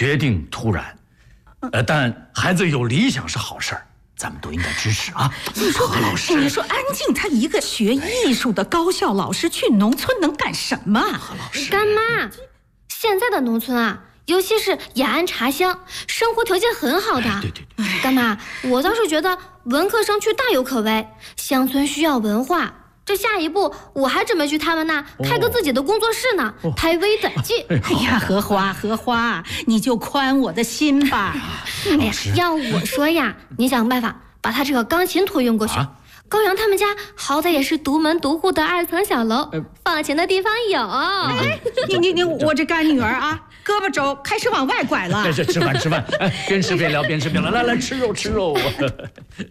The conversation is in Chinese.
决定突然，但孩子有理想是好事儿，咱们都应该支持啊。 你说何老师， 你说安静，他一个学艺术的高校老师去农村能干什么？ 何老师， 干妈，现在的农村啊，尤其是雅安茶乡，生活条件很好的。 对， 干妈，我倒是觉得文科生去大有可为，乡村需要文化。这下一步我还准备去他们那开个自己的工作室呢，拍微短剧。 哎呀，荷花，你就宽我的心吧。 哎呀，要我说呀，你想办法把他这个钢琴托运过去。高阳他们家好歹也是独门独户的2层小楼，放钱的地方有。 你，我这干女儿啊，胳膊肘开始往外拐了。 这吃饭，边吃边聊，来吃肉。